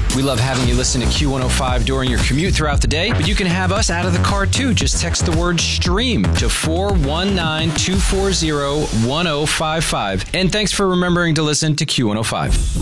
We love having you listen to Q105 during your commute throughout the day, but you can have us out of the car too. Just text the word STREAM to 419-240-1055. And thanks for remembering to listen to Q105.